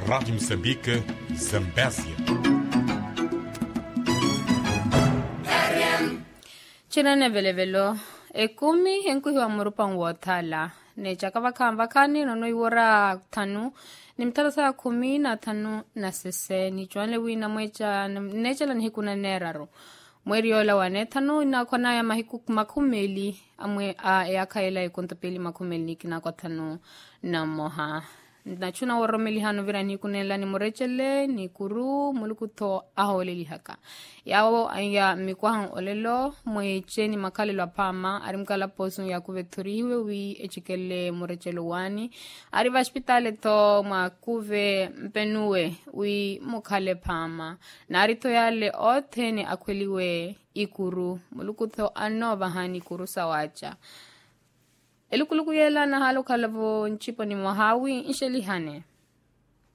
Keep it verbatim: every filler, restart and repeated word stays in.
Rádio Moçambique, Zambésia. Chinane velevelo ekumi henkuhiwa murupang wothala ne chakava kamba kani nono iwora tanu ni mtalasa ya kumi na tanu na sese ni chwanle wina mwecha nechala ni hiku na neraro mweri yola wane tanu ina kwa na ya mahiku makumeli amwe a ya kaela ikontapeli makumeli ni kina kwa tanu na moha na chuna waromeli hano vira ni kunela ni morechele ni kuru mulukuto ahole haka yao aya mikwahan olelo mweche ni makalelo apama arimkala posu ya kuveturiwe wi echikele morechelo wani ariva hospitale to makuve mpenuwe wi mukale pama na arito yale othene akweliwe ikuru mulukuto anova hani kuru sawacha Elukuluku yela na halo kalavo nchipo ni mwahawi inshelihane.